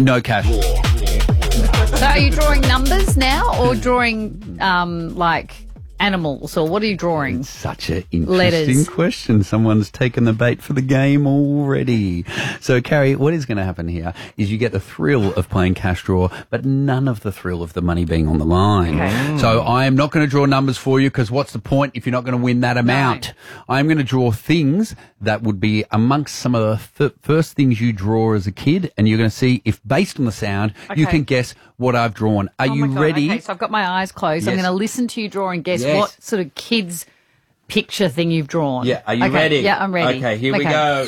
No cash. So are you drawing numbers now or drawing like animals, or what are you drawing? Such an interesting Letters. question. Someone's taken the bait for the game already. So, Carrie, what is going to happen here is you get the thrill of playing cash draw, but none of the thrill of the money being on the line. Okay. So I am not going to draw numbers for you because what's the point if you're not going to win that amount? No. I'm going to draw things that would be amongst some of the first things you draw as a kid, and you're going to see if, based on the sound, you can guess what I've drawn. Are you ready? Okay, so I've got my eyes closed. Yes. I'm going to listen to you draw and guess Yes. what sort of kids picture thing you've drawn. Yeah, are you ready? Yeah, I'm ready. Okay, here we go.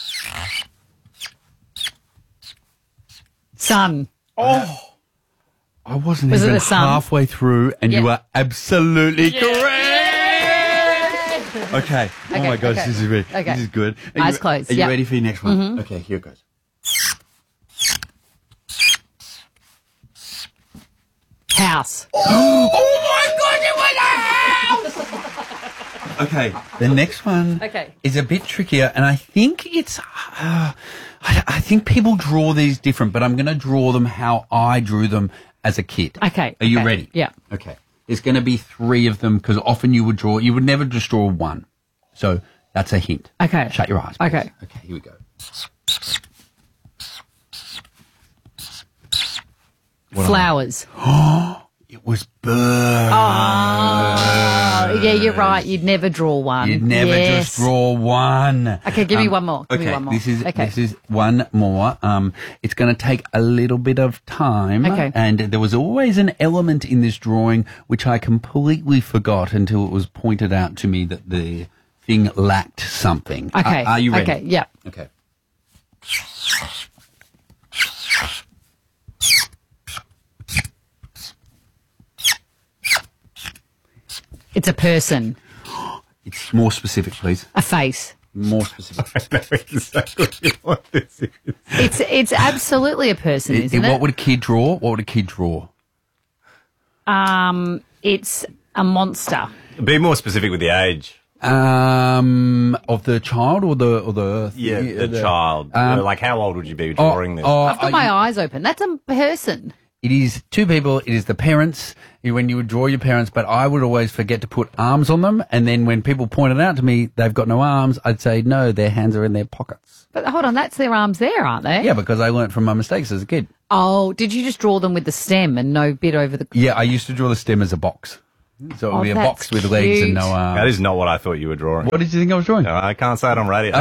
Sun. Oh, I wasn't Was it even the sun? halfway through, and you were absolutely correct. Okay. Oh my gosh, okay. this is really, Okay. this is good. Eyes closed, Are you yeah. ready for your next one? Okay, here it goes. House. Oh my God, it was a house! Okay, the next one is a bit trickier, and I think it's. I think people draw these different, but I'm going to draw them how I drew them as a kid. Okay. Are you ready? Yeah. Okay. There's going to be 3 of them because often you would never just draw one. So that's a hint. Okay. Shut your eyes. Please. Okay. Okay, here we go. Flowers. It was birds. Oh, yeah, you're right. You'd never draw one. You'd never just draw one. Okay, give me one more. Give me Okay, one more. this is one more. It's going to take a little bit of time. Okay. And there was always an element in this drawing which I completely forgot until it was pointed out to me that the thing lacked something. Okay. Are you ready? Okay, yeah. Okay. It's a person. It's more specific, please. A face. More specific. I know exactly what this is. It's absolutely a person, isn't it? What would a kid draw? What would a kid draw? It's a monster. Be more specific with the age. Of the child or the child. Like, how old would you be drawing this? I've got my eyes open. That's a person. It is 2 people. It is the parents. When you would draw your parents, but I would always forget to put arms on them. And then when people pointed out to me they've got no arms, I'd say no, their hands are in their pockets. But hold on, that's their arms there, aren't they? Yeah, because I learnt from my mistakes as a kid. Oh, did you just draw them with the stem and no bit over the... Yeah, I used to draw the stem as a box. So it would be a that's box with legs and no cute. arms. That is not what I thought you were drawing. What did you think I was drawing? No, I can't say it on radio.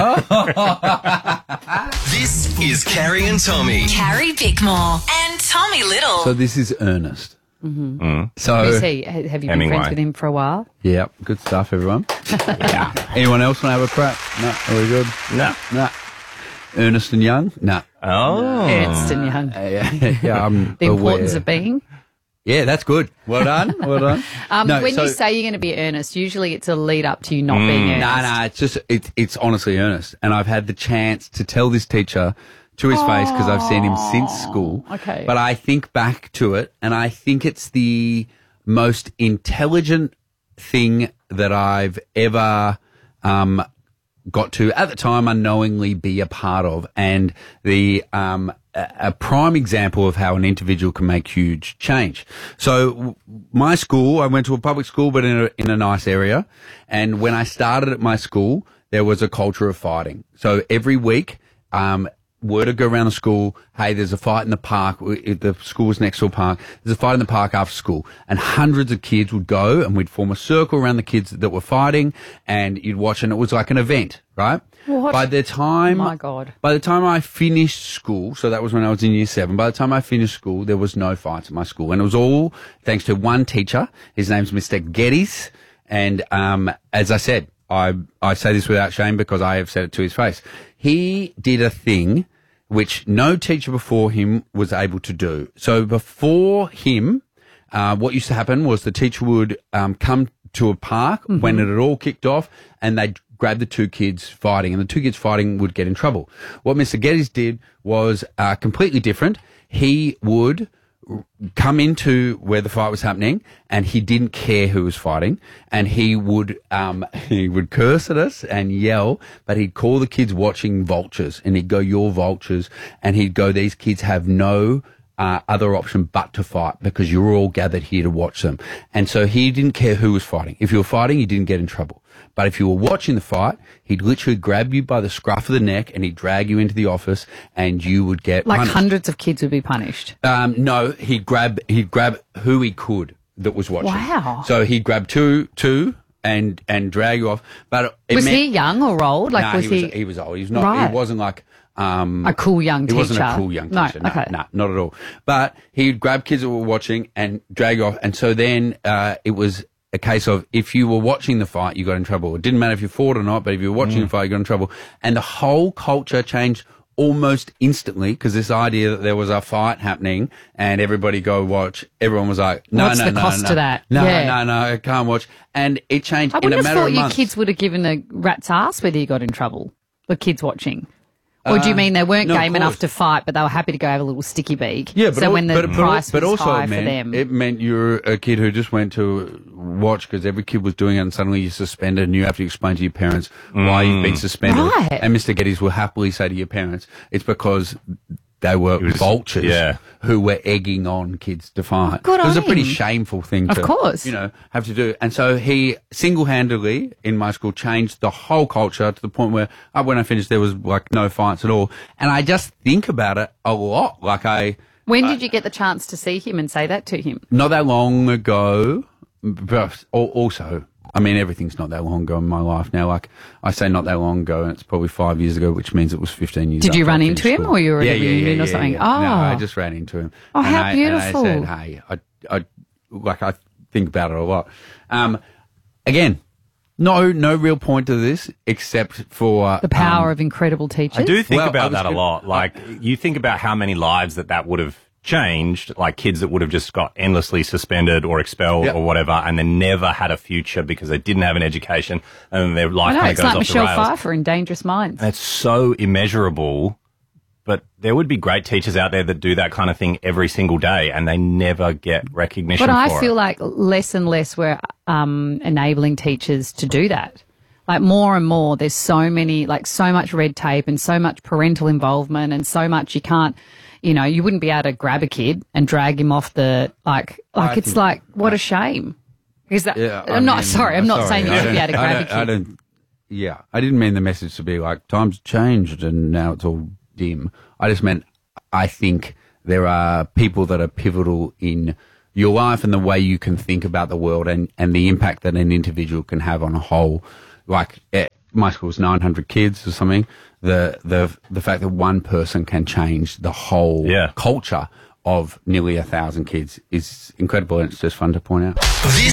This is Carrie and Tommy. Carrie Bickmore and Tommy Little. So this is Ernest. Mm-hmm. So Who's he? Have you been Hemingway. friends with him for a while? yeah, good stuff, everyone. Yeah. Anyone else want to have a crack? No, are we good? No. Ernest and Young? No. Oh. Ernst and Young. Yeah, I'm The importance aware. of being. Yeah, that's good. Well done. Well done. No, When so- you say you're going to be earnest, usually it's a lead up to you not being earnest. No, it's just it's honestly Ernest, and I've had the chance to tell this teacher to his face because I've seen him since school. Okay. But I think back to it, and I think it's the most intelligent thing that I've ever got to at the time unknowingly be a part of, and the a prime example of how an individual can make huge change. So my school, I went to a public school, but in a nice area. And when I started at my school, there was a culture of fighting. So every week, word would go around the school, hey, there's a fight in the park. The school was next to a park. There's a fight in the park after school. And hundreds of kids would go and we'd form a circle around the kids that were fighting and you'd watch, and it was like an event, right? What? By the time, Oh, my God. By the time I finished school, so that was when I was in year 7, by the time I finished school, there was no fights at my school. And it was all thanks to one teacher. His name's Mr. Geddes. And, as I said, I say this without shame because I have said it to his face. He did a thing which no teacher before him was able to do. So before him, what used to happen was the teacher would come to a park when it had all kicked off, and they'd grab the 2 kids fighting, and the 2 kids fighting would get in trouble. What Mr. Geddes did was completely different. He would come into where the fight was happening, and he didn't care who was fighting, and he would curse at us and yell, but he'd call the kids watching vultures, and he'd go, "You're vultures," and he'd go, "These kids have no other option but to fight because you're all gathered here to watch them." And so he didn't care who was fighting. If you were fighting, you didn't get in trouble. But if you were watching the fight, he'd literally grab you by the scruff of the neck and he'd drag you into the office, and you would get punished. Hundreds of kids would be punished. No, he'd grab who he could that was watching. Wow. So he'd grab two and drag you off. But was he young or old? Like, he was old. He was not. Right. He wasn't like a cool young teacher. He wasn't a cool young teacher. No, okay. no, not at all. But he'd grab kids that were watching and drag you off. And so then it was a case of, if you were watching the fight, you got in trouble. It didn't matter if you fought or not, but if you were watching the fight, you got in trouble. And the whole culture changed almost instantly, because this idea that there was a fight happening and everybody go watch, everyone was like, no, What's the cost to that? No, Yeah. no, I can't watch. And it changed I in a wouldn't have matter of thought you months. kids would have given a rat's ass whether you got in trouble, the kids watching. Or do you mean they weren't no, of game enough course. to fight, but they were happy to go have a little sticky beak? Yeah, but so when the price was also high it for them. It meant you're a kid who just went to watch because every kid was doing it, and suddenly you're suspended, and you have to explain to your parents why you've been suspended. Right. And Mr. Geddes will happily say to your parents, it's because they were vultures who were egging on kids to fight. Good it was on a pretty him. shameful thing Of to, course. have to do. And so he single-handedly, in my school, changed the whole culture to the point where when I finished, there was like no fights at all. And I just think about it a lot. When did you get the chance to see him and say that to him? Not that long ago, but also, I mean, everything's not that long ago in my life now. Like, I say not that long ago, and it's probably 5 years ago, which means it was 15 years Did you after I run finished into him, school. or you were at a reunion or something? Yeah. Oh. No, I just ran into him. Oh, how beautiful. And I said, hey, I think about it a lot. Again, no real point to this except for The power of incredible teachers. I do think Well, I about was that a gonna- lot. Like, you think about how many lives that would have changed, like kids that would have just got endlessly suspended or expelled Yep. or whatever, and then never had a future because they didn't have an education, and their life I know, kind of it's goes like off Michelle the rails. Pfeiffer in Dangerous Minds. And it's so immeasurable, but there would be great teachers out there that do that kind of thing every single day, and they never get recognition But for I it. feel like less and less we're enabling teachers to do that. Like, more and more, there's so much red tape and so much parental involvement and so much you can't, you wouldn't be able to grab a kid and drag him off the, what a shame. Is that, I'm not saying you should be able to grab a kid. I didn't mean the message to be like, times changed and now it's all dim. I just meant, I think there are people that are pivotal in your life and the way you can think about the world and the impact that an individual can have on a whole. Like, my school's 900 kids or something. The fact that one person can change the whole culture of nearly 1,000 kids is incredible, and it's just fun to point out.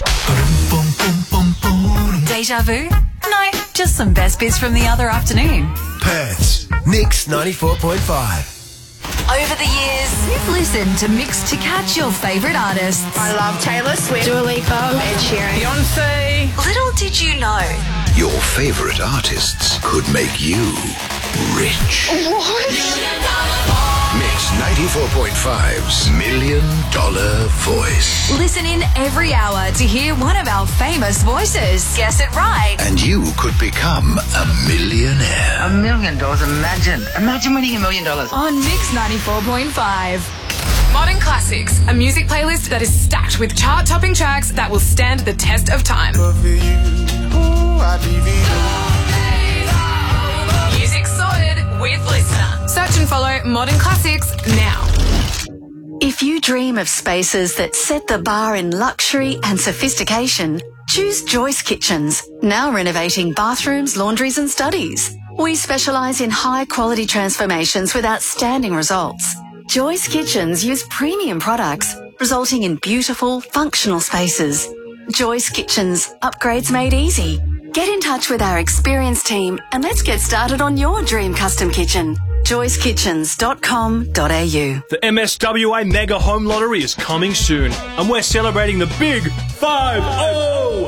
Deja vu? No, just some best bits from the other afternoon. Perth's Mix 94.5. Over the years, you've listened to Mix to catch your favourite artists. I love Taylor Swift, Dua Lipa, Ed Sheeran, Beyonce. Little did you know, Your favourite artists could make you rich. Mix 94.5's $1 Million Voice. listen in every hour to hear one of our famous voices. Guess it right. And you could become a millionaire. $1 million. Imagine winning $1 million. On Mix 94.5. Modern Classics, a music playlist that is stacked with chart-topping tracks that will stand the test of time. Music sorted with Listener. Search and follow Modern Classics now. If you dream of spaces that set the bar in luxury and sophistication, choose Joyce Kitchens, now renovating bathrooms, laundries and studies. We specialise in high-quality transformations with outstanding results. Joyce Kitchens use premium products, resulting in beautiful, functional spaces. Joyce Kitchens, upgrades made easy. Get in touch with our experienced team and let's get started on your dream custom kitchen. joycekitchens.com.au. The MSWA Mega Home Lottery is coming soon, and we're celebrating the big 5-0.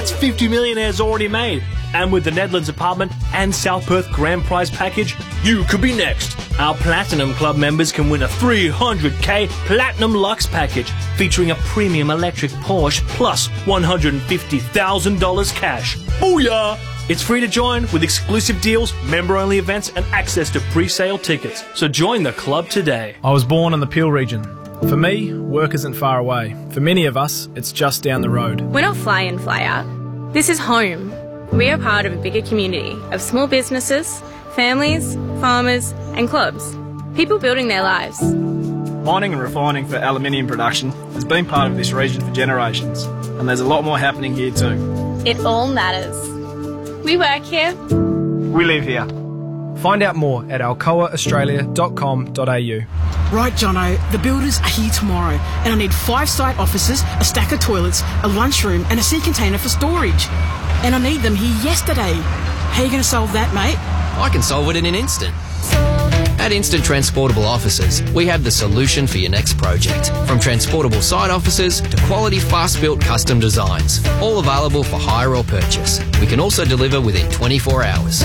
That's 50 millionaires already made. And with the Netherlands Apartment and South Perth Grand Prize package, you could be next. Our Platinum Club members can win a 300k Platinum Lux package featuring a premium electric Porsche plus $150,000 cash. Booyah! It's free to join with exclusive deals, member-only events and access to pre-sale tickets. So join the club today. I was born in the Peel region. For me, work isn't far away. For many of us, it's just down the road. We're not fly in, fly out. This is home. We are part of a bigger community of small businesses, families, farmers and clubs. People building their lives. Mining and refining for aluminium production has been part of this region for generations, and there's a lot more happening here too. It all matters. We work here. We live here. Find out more at alcoaaustralia.com.au. Right, Jono, the builders are here tomorrow, and I need 5 site offices, a stack of toilets, a lunchroom, and a sea container for storage. And I need them here yesterday. How are you going to solve that, mate? I can solve it in an instant. At Instant Transportable Offices, we have the solution for your next project. From transportable site offices to quality fast-built custom designs, all available for hire or purchase. We can also deliver within 24 hours.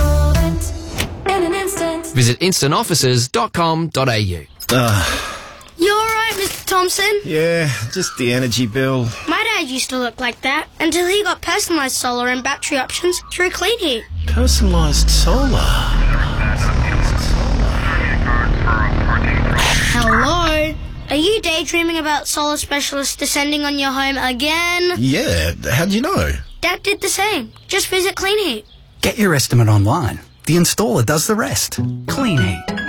Visit instantoffices.com.au. You alright, Mr. Thompson? Yeah, just the energy bill. My dad used to look like that until he got personalised solar and battery options through Clean Heat. Personalised solar? Hello? Are you daydreaming about solar specialists descending on your home again? Yeah, how'd you know? Dad did the same. Just visit Clean Heat. Get your estimate online. The installer does the rest. Clean Heat.